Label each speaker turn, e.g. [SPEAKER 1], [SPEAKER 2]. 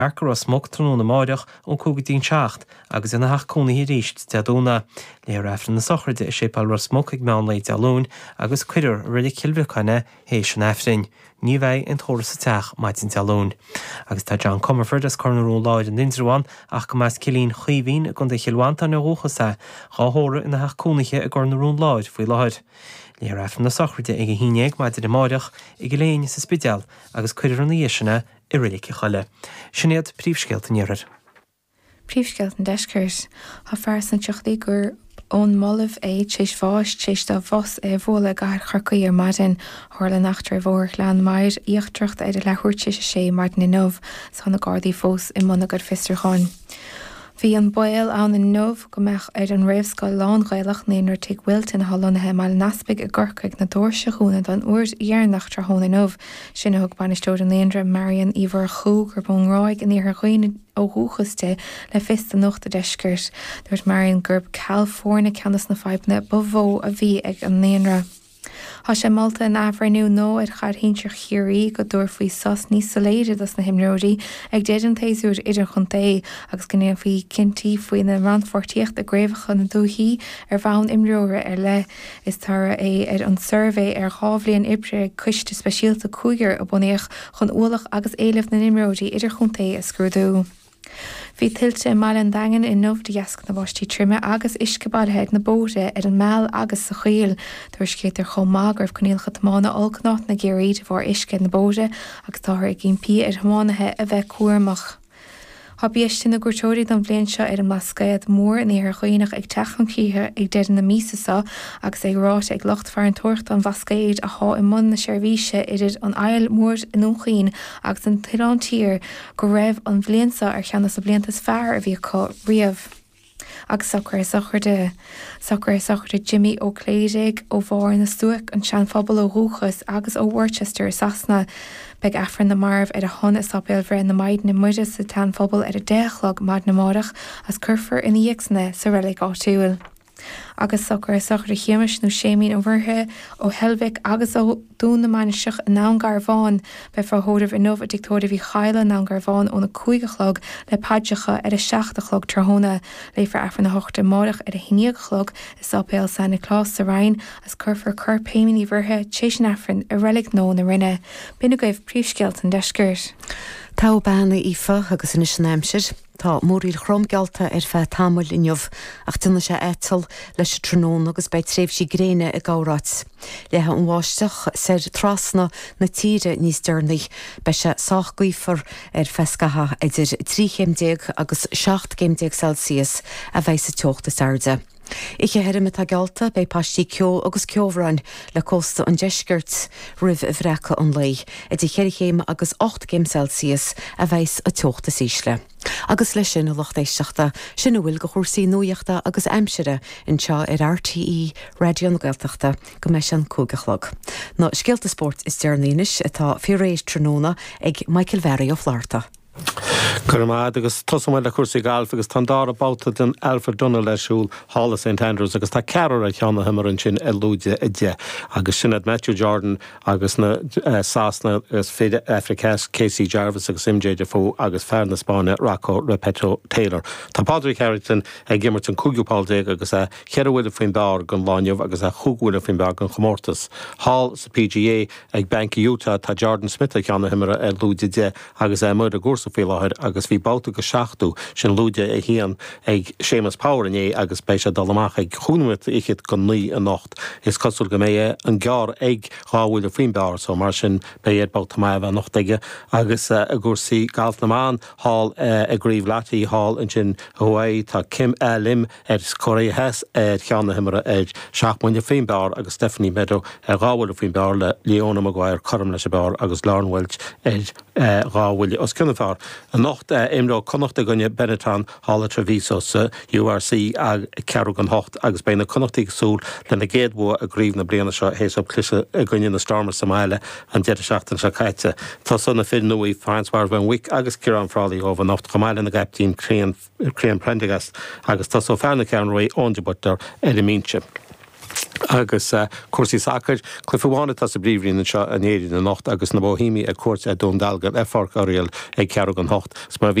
[SPEAKER 1] Arcar a smogtrún na máireach ón cúgadín seacht agus ina hachcóna hí ríist deadúna le raifran na sochirde is sépal ro smog ag meán leid dealún agus cuidir ridig cilbhchaine hééis an efrin. Ní bheith an tóras sa teach maidin dealún. Agus tá John Comerford as cornarún láid an Dindraháin ach go meas cilín chuomhín a gon de chiilhaanta na róchasa cháthóra ina hachcónaiche a cornarún láid faoi láid. Le raifran na sochirde ag a híineag maidin na máireach ag léine sa spideal agus cuidir an íisina I ridig I choile. Sinead príomhscéalt an iarad.
[SPEAKER 2] Príomhscéalt an deiscirs. Tá fear san teachtaí gur ón molamh é tééis bháis tééis dá bhos bhla gar chorcaí ar maidin tharla nachtar bhór lean maid íochtreacht idir lehuiirte sé maidin in nómh san na gádaí fós I muna gur fistracháin. Bhí an buil an in nómh go meach ar an réamhscoil lán ghailech néonar te bhfuilt in hallonathe má naspaig a gcorcaig na dóirse chúna don uair dhearnach tar thóna nómh sin thug banistóid an léondra Marian Ívar Chú gur bónráig in ar chuoine ó húchaste le fista nocht a deiscirt. Dúirt Marian gurb California ceannas na feibne bhó a bhí ag an léonra. Tá sé molta in ábharnú nó ar chad híntear chiaí go dúir faoi sos níos soléide as na himróí ag déad an tééisúr idir chun té agus gnéan faoi cinntíí faoin na ranfortíocht a gréimhacha na dúthaí ar bhain imróra ar le is tara é ar an survé ar chábhlíon ibre cuiste speisialta cúigear a bunéoch chun ualach agus éileh na imróí idir chun té a scrúdú. Bhí tiltte mal an dagan in nómh de jaasc na bhaistí trimme agus iscebalthead na bóide ar an meall agus sa chiil dúir scéitar chomágrah chuníalcha mána olcnát na géiríd bhar isce na bóide agus táthir ag gimpí ar thmánathe a bheith cuairmach. Tá bíiste na gúirteoirí don bhliain seo ar an mascaiad mór in ar chuoinech ag techan cíthe ag deireadh na mísasa agus ag ráit ag locht fear an tuairt an bhascaid a thá I mun na seirbhíse idir an ail mór in óchaín agus an tirán tír go raibh an bhliansa ar cheannas a bliantas fearr a bhí riamh. Agus sacr Jimmy O'Cléideag ó bhór na Stuach an sean phobal ó Rúchas agus ó Worcester Sasna beag affran na marmh ar a hon is sapéil bhre na maid na muide sa tan phobal ar a déchlog maid na mádach as curfar in íocsna sa rilig áitiúil. Agus sacr chéimis nó sémín ó bhirthe ó Helvic agus ó dún na maniseach a ná Garbháin be forthódamh in nómh a dictóda bhí chaile ná Garbháin ó na 5 le paddeacha ar a 6 trthóna le far affran na 8 mádach ar a 9 is sapéil Santa Claus sa Rhein as curfar curpéimí bhirthe tééis an affran a relic nó na rinne. Bina goibh príomhscéalt an deiscirt.
[SPEAKER 3] Tá banna ífa agus in sin aimsir. Tá mórír chromgealta ar fe tamil inniuh ach duna sé étal leis trónón agus bei tréimh sí gréine a gáráit. Lethe an bháisteach sé trasna na tíre níos dearnaí be se 6 gcuifar ar fescatha idir 3 agus 7 Celsius a bheith sa teochta sarde. Iche heirime tá gealta bei pastí ceol agus ceomhráin le cósta an deiscirt rih a bhreacha an lei idir cheirichéim agus 8 Celsius a bheith a teochta sísle. Agus lei sin a lochtéisteachta sin bhfuil go chósaí nuíochta agus aimsire in seo ar RTE Radio na Gaeltachta go meis an 5. Ná scéalta sport is dearníis atá firéis tróna ag Michael Verry ó Flárta.
[SPEAKER 4] Curmáid agus tosamid le cuasaí galf agus tá dára báta den Alfred Donald leisúil Hall of St Andrews agus tá cearar a cheanna himar sin lúide ide agus sinnad Matthew Jordan agus na Sasna agus féide Africas Casey Jarvis agus MJ Defoe agus fear na Spáine Rocco Repetto Taylor. Tá Padraig Harrington ag gimmert an cúgiúpáildeag agus a chearhfuil faoin bear gon láineh agus a chúgúil faoin bear gon chomórtas. Hall sa PGA ag Banki Utah tá Jordan Smith a cheanna himar lúide ide agus muid a gúsa féileáir agus bhí báta go seachtú sin lúide a hían ag Seamus Power in agus béise dalamach ag chúnmit ichiid go ní a nocht. Is cosúil go mé an gear ag ráhúil a faoinbear so mar sin bé báta mai bheith nocht aige agus a gúsaí galf naán Hall a gríomh Latí Hall in sin Hawaii tá Kim Lim Corea Hess cheanna himara seaachmuinte faoinbear agus Stephanie Meadow ráhúil a faoinbear le Leona Maguire chum leis bear agus Lauren Welch ráhúil os cinnefar. An nocht imrá connachta gonne Benetton Hall Trevisos URC ag cearú an hocht agus beina connachtaí súl lena géadhú a gríomh na bliana seo hééis op clise a gonne na Stormers sa Maile an 17 se caite. Tá sanna fin nuí Franswar van Wick agus Ciarán Frawley over nocht Chamaile na gaptín Crean Prendergast agus tá so fearna cean roi ónde butar Elimínse. agus cuasaí sacr clufháinna tá sa bríomhríonn seo an éirí na nacht agus na bóhíimi a cuat a dún dalgan farc áíal ag cear an hocht.